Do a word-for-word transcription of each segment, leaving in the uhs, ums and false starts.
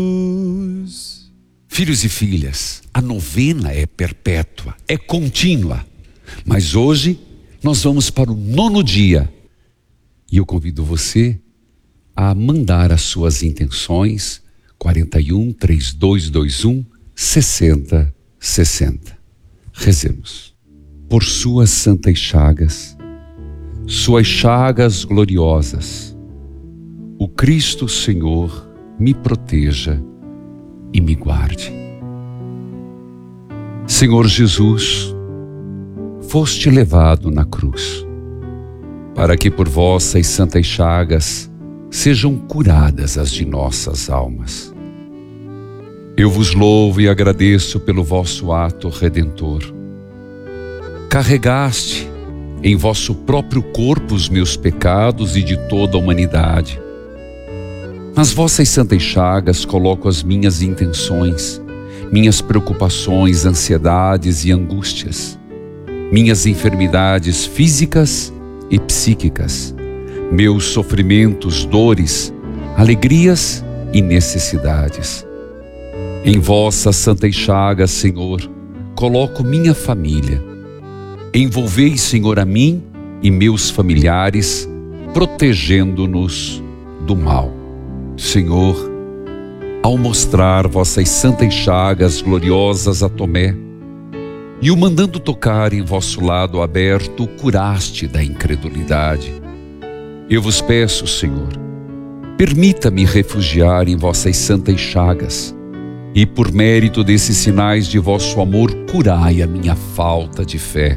Filhos e filhas, a novena é perpétua, é contínua. Mas hoje nós vamos para o nono dia. E eu convido você a mandar as suas intenções. quarenta e um, trinta e dois, vinte e um, sessenta, sessenta. Rezemos. Por suas santas chagas, suas chagas gloriosas, o Cristo Senhor me proteja e me guarde. Senhor Jesus, foste levado na cruz, para que por vossas santas chagas sejam curadas as de nossas almas. Eu vos louvo e agradeço pelo vosso ato redentor. Carregaste em vosso próprio corpo os meus pecados e de toda a humanidade. Nas vossas santas chagas coloco as minhas intenções, minhas preocupações, ansiedades e angústias, minhas enfermidades físicas e psíquicas, meus sofrimentos, dores, alegrias e necessidades. Em vossas santas chagas, Senhor, coloco minha família. Envolvei, Senhor, a mim e meus familiares, protegendo-nos do mal. Senhor, ao mostrar vossas santas chagas gloriosas a Tomé, e o mandando tocar em vosso lado aberto, o curaste da incredulidade. Eu vos peço, Senhor, permita-me refugiar em vossas santas chagas, e por mérito desses sinais de vosso amor, curai a minha falta de fé.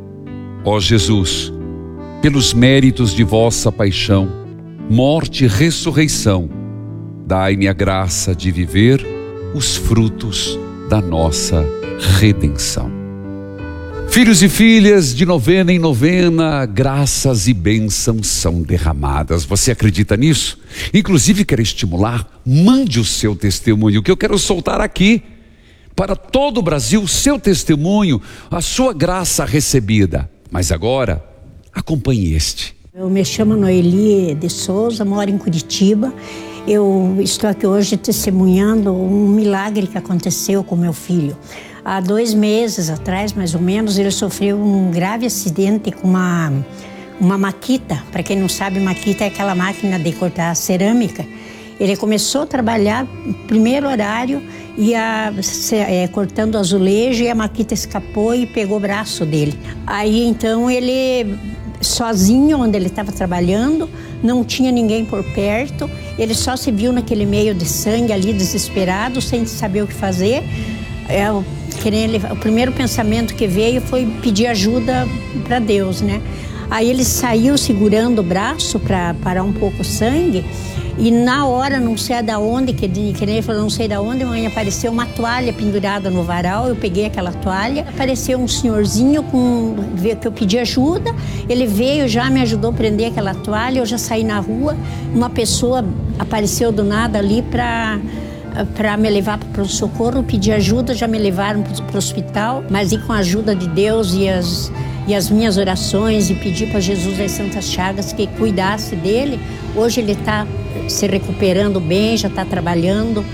Ó Jesus, pelos méritos de vossa paixão, morte e ressurreição, dai-me a graça de viver os frutos da nossa redenção. Filhos e filhas, de novena em novena, graças e bênçãos são derramadas. Você acredita nisso? Inclusive, quero estimular, mande o seu testemunho, que eu quero soltar aqui, para todo o Brasil, o seu testemunho, a sua graça recebida. Mas agora, acompanhe este. Eu me chamo Noeli de Souza, moro em Curitiba. Eu estou aqui hoje testemunhando um milagre que aconteceu com meu filho. Há dois meses atrás, mais ou menos, ele sofreu um grave acidente com uma, uma maquita. Para quem não sabe, maquita é aquela máquina de cortar cerâmica. Ele começou a trabalhar no primeiro horário, ia é, cortando azulejo, e a maquita escapou e pegou o braço dele. Aí então ele, sozinho, onde ele estava trabalhando, não tinha ninguém por perto, ele só se viu naquele meio de sangue ali, desesperado, sem saber o que fazer. É, o, ele, o primeiro pensamento que veio foi pedir ajuda para Deus, né? Aí ele saiu segurando o braço para parar um pouco o sangue, e na hora, não sei da onde, que, que ele falou, não sei da onde, mãe, apareceu uma toalha pendurada no varal. Eu peguei aquela toalha, apareceu um senhorzinho com, que eu pedi ajuda, ele veio, já me ajudou a prender aquela toalha, eu já saí na rua, uma pessoa apareceu do nada ali para para me levar para o socorro, pedir ajuda, já me levaram para o hospital, mas e com a ajuda de Deus e as, e as minhas orações, e pedir para Jesus das Santas Chagas que cuidasse dele, hoje ele está se recuperando bem, já está trabalhando.